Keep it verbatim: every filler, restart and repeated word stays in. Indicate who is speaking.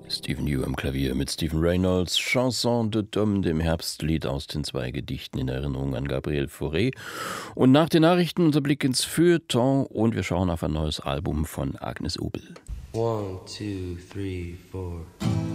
Speaker 1: Stephen New am Klavier mit Stephen Reynolds, Chanson de Dom, dem Herbstlied aus den zwei Gedichten in Erinnerung an Gabriel Fauré. Und nach den Nachrichten unser Blick ins Feuilleton und wir schauen auf ein neues Album von Agnes Obel.
Speaker 2: One, two, three, four.